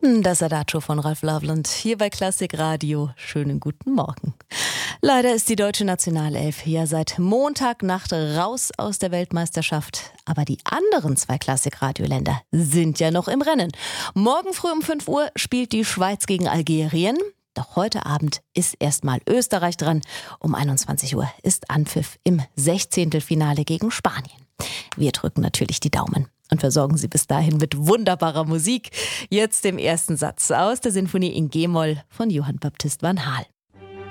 Das Adagio von Ralph Loveland hier bei Klassik Radio. Schönen guten Morgen. Leider ist die deutsche Nationalelf ja seit Montagnacht raus aus der Weltmeisterschaft. Aber die anderen zwei Klassik-Radio-Länder sind ja noch im Rennen. Morgen früh um 5 Uhr spielt die Schweiz gegen Algerien. Doch heute Abend ist erstmal Österreich dran. Um 21 Uhr ist Anpfiff im 16. Finale gegen Spanien. Wir drücken natürlich die Daumen und versorgen Sie bis dahin mit wunderbarer Musik. Jetzt im ersten Satz aus der Sinfonie in G-Moll von Johann Baptist van Haal.